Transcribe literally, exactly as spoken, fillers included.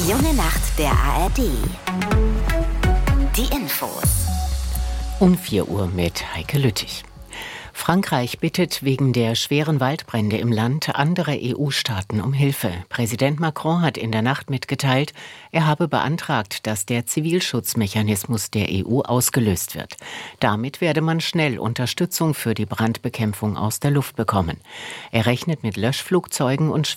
Die junge Nacht der A R D. Die Infos. Um vier Uhr mit Heike Lüttich. Frankreich bittet wegen der schweren Waldbrände im Land andere E U-Staaten um Hilfe. Präsident Macron hat in der Nacht mitgeteilt, er habe beantragt, dass der Zivilschutzmechanismus der E U ausgelöst wird. Damit werde man schnell Unterstützung für die Brandbekämpfung aus der Luft bekommen. Er rechnet mit Löschflugzeugen und